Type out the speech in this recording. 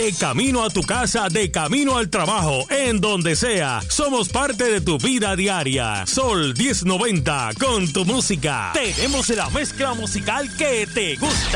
De camino a tu casa, de camino al trabajo, en donde sea, somos parte de tu vida diaria. Sol 1090, con tu música. Tenemos la mezcla musical que te gusta.